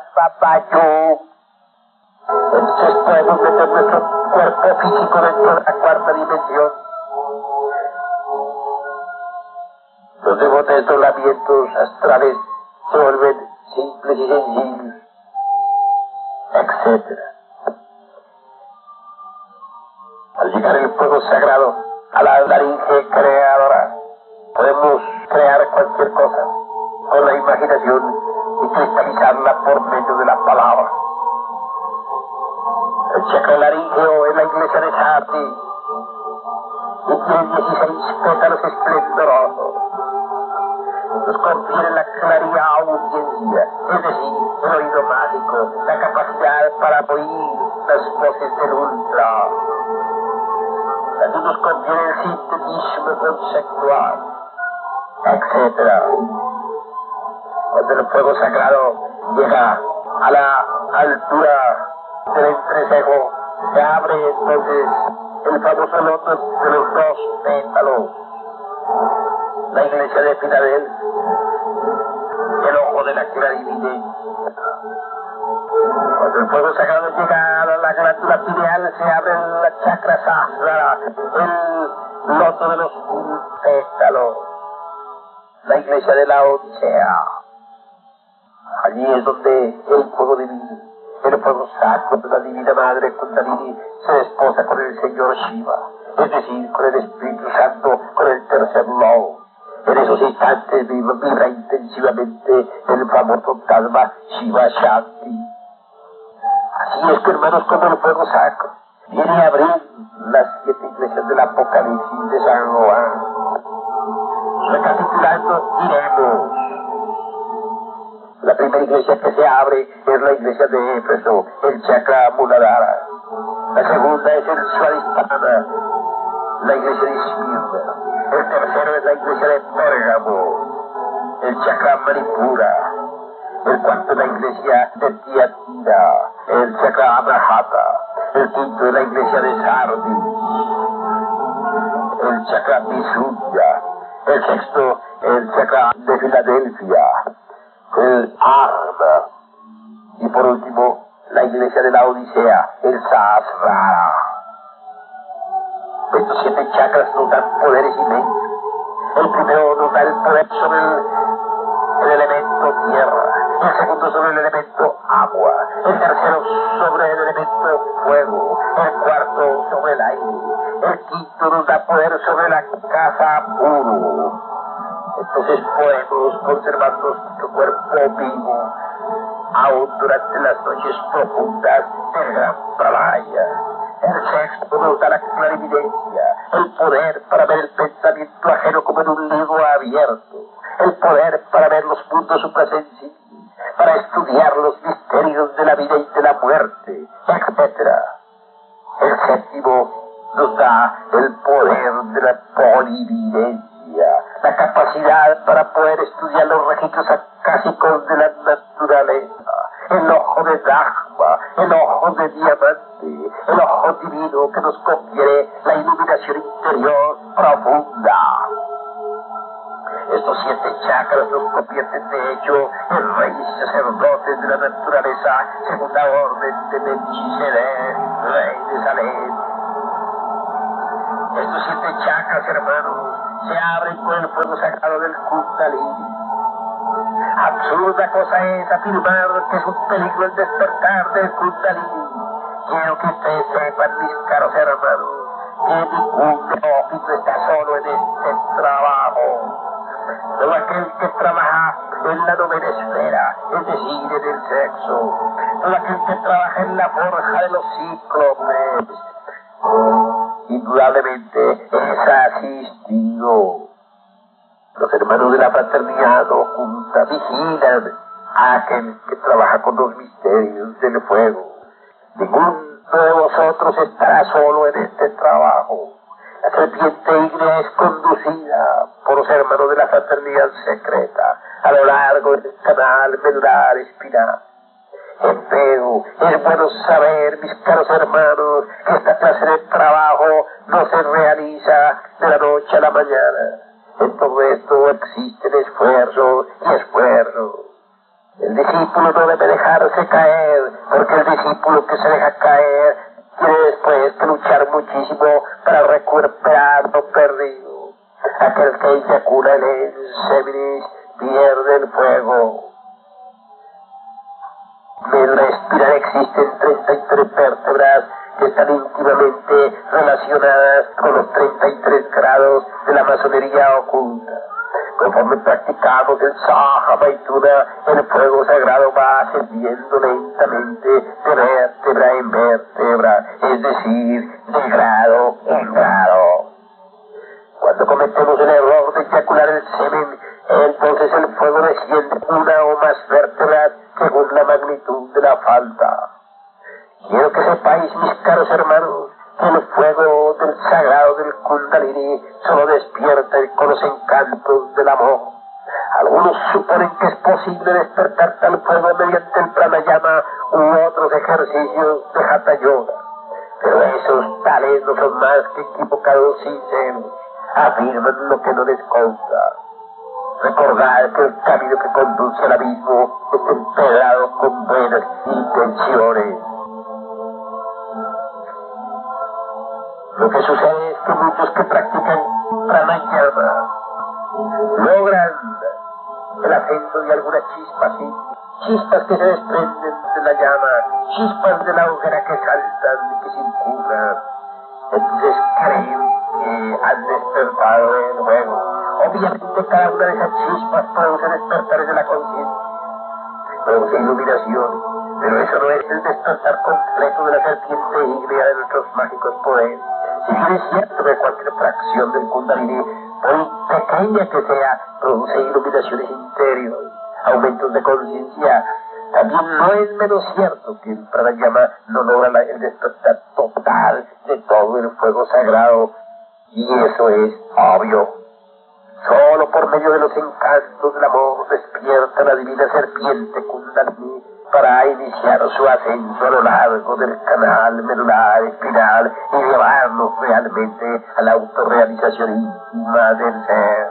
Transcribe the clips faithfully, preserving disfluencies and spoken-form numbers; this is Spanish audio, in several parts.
Sabayo. Entonces podemos meter nuestro cuerpo físico dentro de la cuarta dimensión. Los demás desdoblamientos astrales se vuelven simples y sencillos, etcétera. Al llegar el fuego sagrado a la laringe creadora, podemos crear cualquier cosa con la imaginación y cristalizarla por medio de la palabra. El chakra laríngeo es la iglesia de Sati y tiene dieciséis pétalos esplendorosos. Nos confiere la claridad audiencia, es decir, el oído mágico, la capacidad para oír las voces del ultra. También nos confiere el sintetismo conceptual, etcétera. Cuando el fuego sagrado llega a la altura del entrecejo, se abre entonces el famoso loto de los dos pétalos. La iglesia de Filadelfia, el ojo de la clarividencia. Cuando el fuego sagrado llega a la glándula pineal, se abre la chakra sahasrara, el loto de los pétalos. La iglesia de la Odisea. Allí es donde el fuego divino, el fuego sacro de la divina madre Kundalini se desposa con el señor Shiva, es decir, con el Espíritu Santo, con el tercer lobo. En esos instantes vibra, vibra intensivamente el famoso Tasma Shiva Shakti. Así es que, hermanos, como el fuego sacro viene a abrir las siete iglesias del Apocalipsis de San Juan. Recapitulando, diremos: la primera iglesia que se abre es la iglesia de Éfeso, el chakra Muladhara. La segunda es el Swadhisthana, la iglesia de Esmirna. El tercero es la iglesia de Pérgamo, el chakra Manipura. El cuarto es la iglesia de Tiatira, el chakra Anahata. El quinto es la iglesia de Sardis, el chakra Visuddha. El sexto, el chakra de Filadelfia, el Arma. Y por último, la iglesia de la Odisea, el Sahasrara. Estos siete chakras nos dan poderes inmensos. El primero nos da el poder sobre el, el elemento tierra, el segundo sobre el elemento agua, el tercero sobre el elemento fuego, el cuarto sobre el aire, el quinto nos da poder sobre la casa puro. Entonces podemos conservar nuestro cuerpo vivo aún durante las noches profundas del gran pralaya. El sexto nos da la clarividencia, el poder para ver el pensamiento ajeno como en un libro abierto, el poder para ver los mundos suprasensibles, para estudiar los misterios de la vida y de la muerte, etcétera. El séptimo nos da el poder de la polividencia, la capacidad para poder estudiar los registros acásicos de la naturaleza, el ojo de Dharma, el ojo de diamante, el ojo divino que nos confiere la iluminación interior profunda. Estos siete chakras nos convierten de hecho en reyes y sacerdotes de la naturaleza, según la orden de Melchizedek, rey de Salem. Estos siete chakras, hermanos, se abren con el fuego sagrado del Kundalini. Absurda cosa es afirmar que es un peligro el despertar del Kundalini. Quiero que ustedes sepan, mis caros hermanos, que ningún neófito está solo en este trabajo. Todo aquel que trabaja en la novena esfera, es decir, en el sexo, todo aquel que trabaja en la forja de los cíclopes, indudablemente es asistido. Los hermanos de la fraternidad oculta vigilan a aquel que trabaja con los misterios del fuego. Ninguno de vosotros estará solo en este trabajo. La serpiente ígnea es conducida por los hermanos de la fraternidad secreta a lo largo del canal medular espinal. Empero, es bueno saber, mis caros hermanos, que esta clase de trabajo no se realiza de la noche a la mañana. En todo esto existen esfuerzos y esfuerzos. El discípulo no debe dejarse caer, porque el discípulo que se deja caer tiene después que luchar muchísimo para recuperar lo perdido. Aquel que eyacula el seminis pierde el fuego. En respirar existen treinta y tres vértebras que están íntimamente relacionadas con los treinta y tres grados de la masonería oculta. Conforme practicamos el Saha Maituna, el fuego sagrado va ascendiendo lentamente de vértebra en vértebra, es decir, de grado en grado. Cuando cometemos el error de eyacular el semen, entonces el fuego desciende una o más vértebras según la magnitud de la falta. Quiero que sepáis, mis caros hermanos, que el fuego del sagrado del Kundalini solo despierta con los encantos del amor. Algunos suponen que es posible despertar tal fuego mediante el pranayama u otros ejercicios de Hatha Yoga, pero esos tales no son más que equivocados sinceros, afirman lo que no les consta. Recordad que el camino que conduce al abismo está empedrado con buenas intenciones. Lo que sucede es que muchos que practican pranayama logran el ascenso de algunas chispas, ¿sí? Chispas que se desprenden de la llama, chispas de la hoguera que saltan y que circulan. Entonces creen que han despertado el fuego. Obviamente cada una de esas chispas produce despertares de la conciencia, produce iluminación, pero eso no es el despertar completo de la serpiente ígnea de nuestros mágicos poderes. Si bien es cierto que cualquier fracción del Kundalini, por pequeña que sea, produce iluminaciones interiores, aumentos de conciencia, también no es menos cierto que el pranayama no logra la, el despertar total de todo el fuego sagrado, y eso es obvio. Solo por medio de los encantos del amor despierta la divina serpiente Kundalini para iniciar su ascenso a lo largo del canal medular espinal y llevarnos realmente a la autorrealización íntima del ser.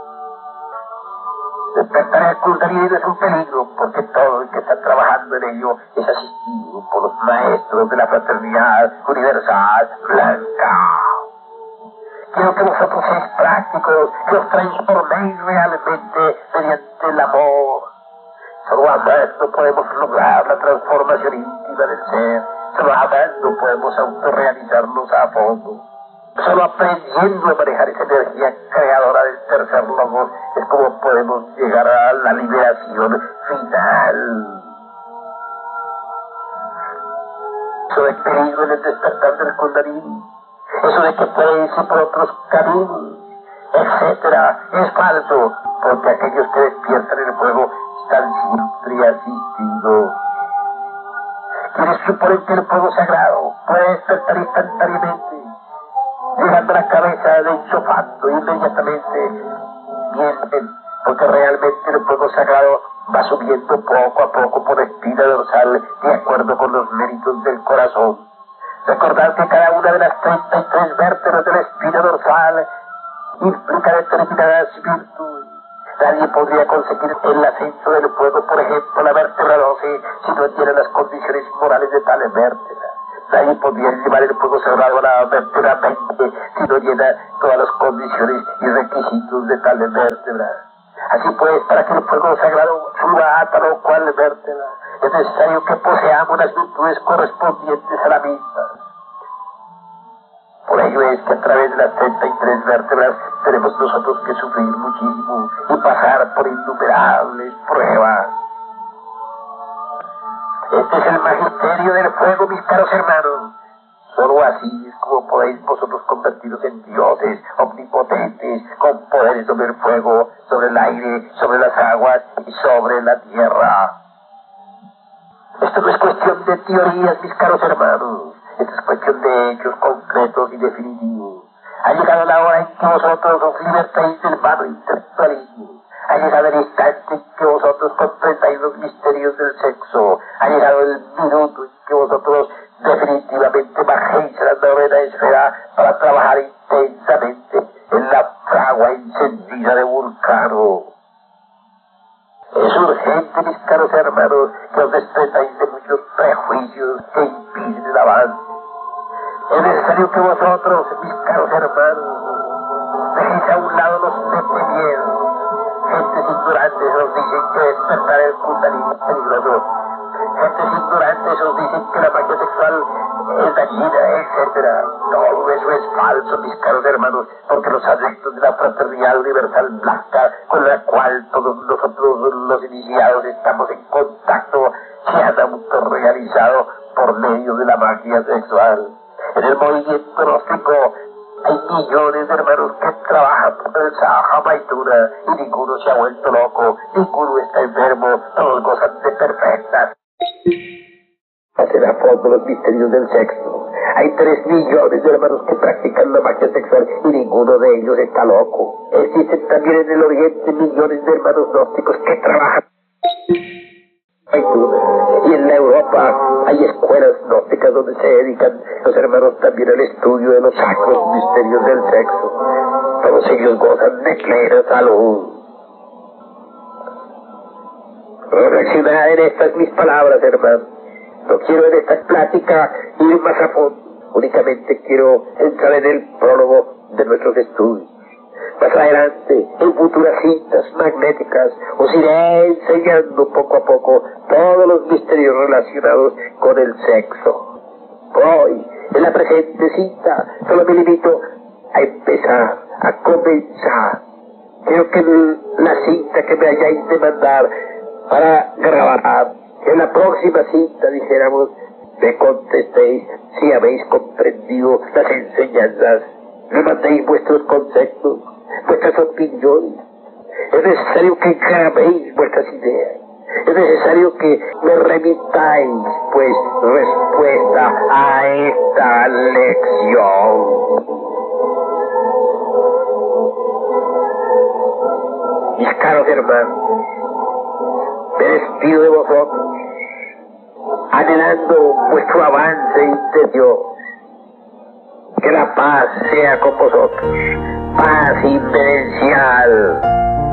Despertar el Kundalini es un peligro, porque todo el que está trabajando en ello es asistido por los maestros de la fraternidad universal blanca. Quiero que vosotros seáis prácticos, que os transforméis realmente mediante el amor. Solo amando podemos lograr la transformación íntima del ser. Solo amando podemos autorrealizarnos a fondo. Solo aprendiendo a manejar esa energía creadora del tercer logos es como podemos llegar a la liberación final. Eso de peligro en el despertar del Kundalini, eso de que puedes ir por otros caminos, etcétera, es falso, porque aquellos que despiertan el fuego están siempre asistidos. Quienes suponen que el fuego sagrado puede despertar instantáneamente, llegando a la cabeza de ensofando inmediatamente, mienten, porque realmente el fuego sagrado va subiendo poco a poco por la espina dorsal de acuerdo con los méritos del corazón. Recordad que cada una de las treinta y tres vértebras de la espina dorsal implica determinadas virtudes. Nadie podría conseguir el ascenso del fuego, por ejemplo, la vértebra doce, si no tiene las condiciones morales de tales vértebras. Nadie podría llevar el fuego sagrado a la vértebra veinte si no llena todas las condiciones y requisitos de tales vértebras. Así pues, para que el fuego sagrado suba a tal o cual vértebra, es necesario que poseamos las virtudes correspondientes a la misma. Por ello es que a través de las treinta y tres vértebras tenemos nosotros que sufrir muchísimo y pasar por innumerables pruebas. Este es el magisterio del fuego, mis caros hermanos. Solo así es como podéis vosotros convertiros en dioses omnipotentes, con poderes sobre el fuego, sobre el aire, sobre las aguas y sobre la tierra. Esto no es cuestión de teorías, mis caros hermanos. Esto es cuestión de hechos concretos y definitivos. Ha llegado la hora en que vosotros os libertéis del vano intelectualismo. Ha llegado el instante en que vosotros comprendáis los misterios del sexo. Ha llegado el minuto en que vosotros definitivamente bajéis a la novena esfera para trabajar intensamente en la fragua encendida de Vulcano. Es urgente, mis caros existen muchos prejuicios que impiden el avance. Es necesario que vosotros, mis caros hermanos, dejéis a un lado los miedos. Gentes ignorantes os dicen que despertar el kundalini es peligroso. Gentes ignorantes os dicen que la magia sexual es dañina, etcétera. Todo eso es falso, mis caros hermanos, porque los adeptos de la fraternidad universal blanca, con la cual todos nosotros los iniciados estamos en contacto, se han autorrealizado por medio de la magia sexual. En el movimiento gnóstico hay millones de hermanos que trabajan por el Sahaja Maituna y ninguno se ha vuelto loco, ninguno está enfermo, todos gozan de perfectas. Hacer a fondo los misterios del sexo. Hay tres millones de hermanos que practican la magia sexual y ninguno de ellos está loco. Existen también en el Oriente millones de hermanos gnósticos que trabajan. Y en la Europa hay escuelas gnósticas donde se dedican los hermanos también al estudio de los sacros misterios del sexo. Todos ellos gozan de plena salud. Reflexionad en estas mis palabras, hermanos. No quiero en esta plática ir más a fondo. Únicamente quiero entrar en el prólogo de nuestros estudios. Más adelante, en futuras citas magnéticas, os iré enseñando poco a poco todos los misterios relacionados con el sexo. Hoy, en la presente cita, solo me limito a empezar, a comenzar. Quiero que la cita que me hayáis de mandar para grabar, en la próxima cita, dijéramos, me contestéis si habéis comprendido las enseñanzas, me mandéis vuestros conceptos, vuestras opiniones. Es necesario que grabéis vuestras ideas. Es necesario que me remitáis, pues, respuesta a esta lección. Mis caros hermanos, me despido de vosotros, anhelando vuestro avance interior. Que la paz sea con vosotros. Paz inverencial.